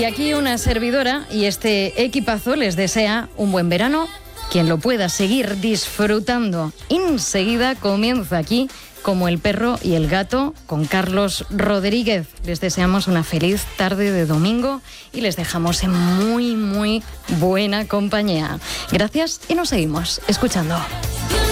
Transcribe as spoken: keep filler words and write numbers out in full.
aquí una servidora y este equipazo les desea un buen verano. Quien lo pueda seguir disfrutando enseguida comienza aquí Como el perro y el gato con Carlos Rodríguez. Les deseamos una feliz tarde de domingo y les dejamos en muy, muy buena compañía. Gracias y nos seguimos escuchando.